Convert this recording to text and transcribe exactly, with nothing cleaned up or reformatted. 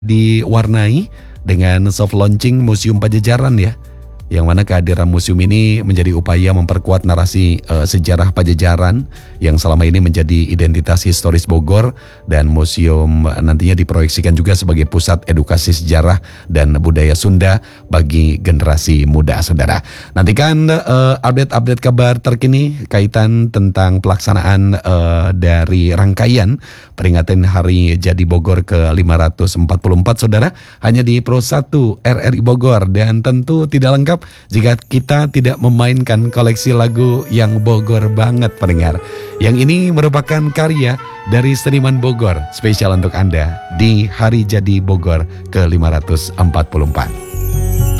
diwarnai dengan soft launching Museum Pajajaran ya, yang mana kehadiran museum ini menjadi upaya memperkuat narasi uh, sejarah Pajajaran yang selama ini menjadi identitas historis Bogor, dan museum nantinya diproyeksikan juga sebagai pusat edukasi sejarah dan budaya Sunda bagi generasi muda, saudara. Nantikan uh, update-update kabar terkini kaitan tentang pelaksanaan uh, dari rangkaian peringatan Hari Jadi Bogor ke lima ratus empat puluh empat, saudara, hanya di Pro satu R R I Bogor. Dan tentu tidak lengkap jika kita tidak memainkan koleksi lagu yang Bogor banget, pendengar. Yang ini merupakan karya dari seniman Bogor, spesial untuk Anda di Hari Jadi Bogor ke lima ratus empat puluh empat.